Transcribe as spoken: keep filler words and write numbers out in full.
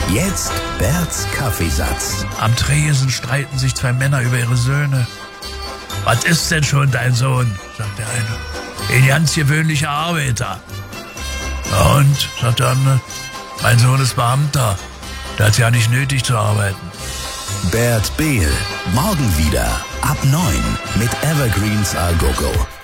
Jetzt Berts Kaffeesatz. Am Tresen streiten sich zwei Männer über ihre Söhne. Was ist denn schon dein Sohn, sagt der eine. Ein ganz gewöhnlicher Arbeiter. Und, sagt der andere, mein Sohn ist Beamter. Der hat's ja nicht nötig zu arbeiten. Bert Behl, morgen wieder ab neun mit Evergreens A Go Go.